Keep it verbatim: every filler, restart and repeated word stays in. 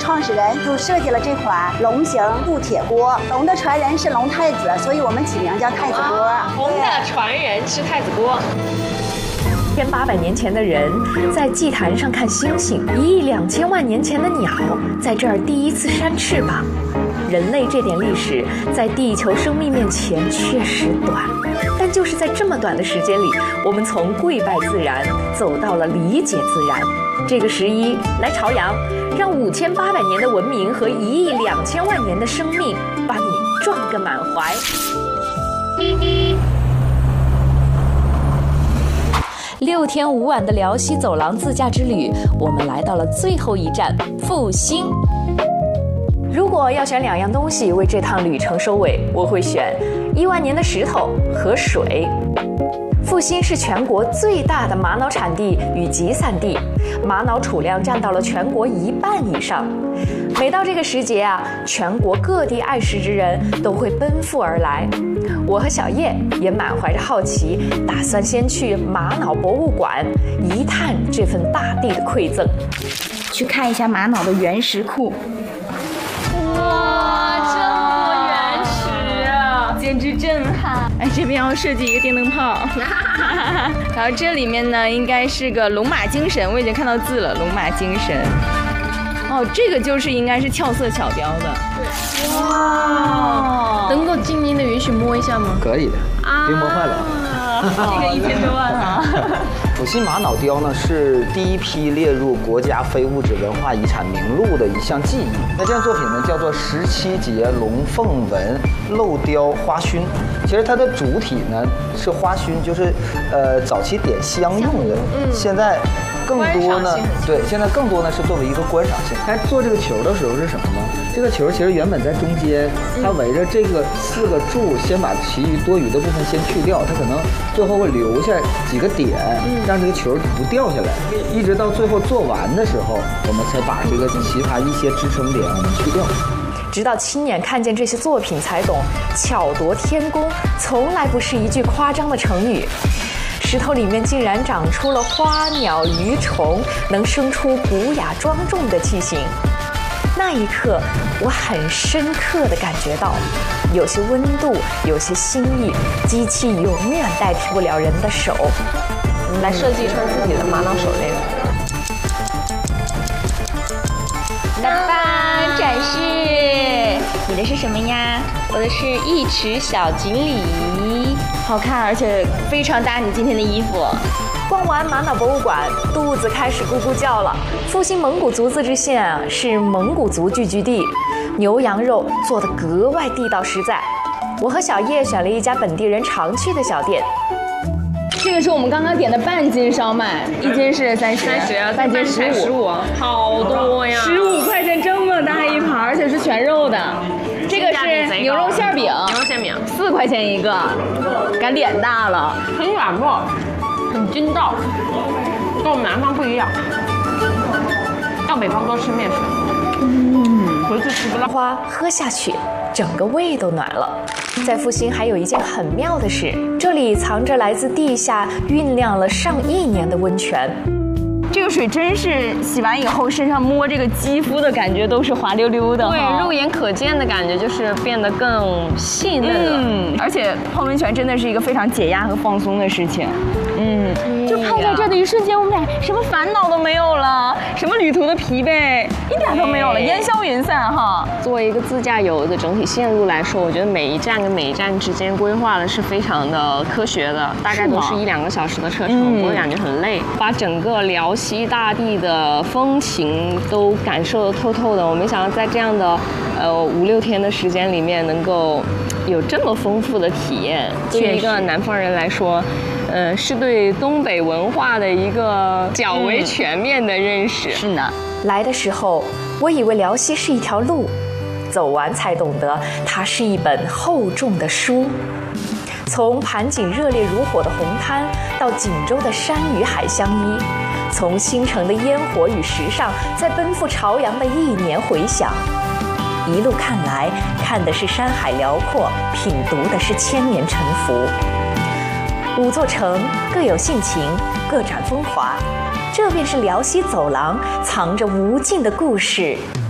创始人就设计了这款龙形铸铁锅。龙的传人是龙太子，所以我们起名叫太子锅。 龙的传人是太子锅。 一千八百年前的人在祭坛上看星星，一亿两千万年前的鸟在这儿第一次扇翅膀。人类这点历史在地球生命面前确实短，但就是在这么短的时间里，我们从跪拜自然走到了理解自然。这个十一来朝阳，让五千八百年的文明和一亿两千万年的生命把你撞个满怀。六天五晚的辽西走廊自驾之旅，我们来到了最后一站复兴。如果要选两样东西为这趟旅程收尾，我会选一万年的石头和水。复兴是全国最大的玛瑙产地与集散地，玛瑙储量占到了全国一半以上。每到这个时节啊，全国各地爱石之人都会奔赴而来。我和小叶也满怀着好奇，打算先去玛瑙博物馆一探这份大地的馈赠， 去看一下玛瑙的原石库。 哇，这么原始啊， 简直震撼！哎，这边要设计一个电灯泡，然后这里面呢应该是个龙马精神，我已经看到字了，龙马精神。哦，这个就是应该是俏色巧雕的。 对，哇，能够静音的允许摸一下吗？ 可以的，别摸坏了。 这个一千多万啊！ 复兴玛瑙雕呢是第一批列入国家非物质文化遗产名录的一项技艺。那这件作品呢叫做十七节龙凤纹镂雕花熏。其实它的主体呢是花熏，就是呃早期点香用的。嗯，现在更多呢，对，现在更多呢是作为一个观赏性。它做这个球的时候是什么呢？这个球其实原本在中间，它围着这个四个柱，先把其余多余的部分先去掉，它可能最后会留下几个点，让这个球不掉下来。一直到最后做完的时候，我们才把这个其他一些支撑点我们去掉。 直到亲眼看见这些作品，才懂巧夺天工从来不是一句夸张的成语。石头里面竟然长出了花鸟鱼虫，能生出古雅庄重的器型。那一刻，我很深刻地感觉到，有些温度，有些心意，机器永远代替不了人的手。 来设计成自己的玛瑙手链。 来吧，展示。你的是什么呀？ 我的是一池小锦鲤， 好看，而且非常搭你今天的衣服。 逛完玛瑙博物馆，肚子开始咕咕叫了。复兴蒙古族自治县啊，是蒙古族聚居地，牛羊肉做得格外地道实在。我和小叶选了一家本地人常去的小店。 这个是我们刚刚点的半斤烧麦，一斤是三十， 三十， 半斤十五， 十五，好多呀！ 十五块钱这么大一盘，而且是全肉的。这个是牛肉馅饼， 牛肉馅饼四块钱一个，敢脸大了， 很软糯，很筋道，跟我们南方不一样。到北方多吃面食，嗯，回去吃不烂。 花喝下去，整个胃都暖了。在复兴还有一件很妙的事，这里藏着来自地下酝酿了上亿年的温泉。 这个水真是洗完以后，身上摸这个肌肤的感觉都是滑溜溜的， 对，肉眼可见的感觉就是变得更细嫩了。 嗯，而且泡温泉真的是一个非常解压和放松的事情。嗯，就泡在这的一瞬间，我们俩什么烦恼都没有了，什么旅途的疲惫一点都没有了，烟消云散哈。 作为一个自驾游的整体线路来说，我觉得每一站跟每一站之间规划的是非常的科学的，大概都是一两个小时的车程，不会感觉很累，把整个辽西大地的风情都感受得透透的。我没想到在这样的呃五六天的时间里面，能够有这么丰富的体验。对于一个南方人来说，呃，是对东北文化的一个较为全面的认识。 是呢， 来的时候我以为辽西是一条路，走完才懂得它是一本厚重的书。从盘锦热烈如火的红滩，到锦州的山与海相依，从新城的烟火与时尚，再奔赴朝阳的一年回响。一路看来，看的是山海辽阔，品读的是千年沉浮。五座城各有性情，各展风华，这便是辽西走廊藏着无尽的故事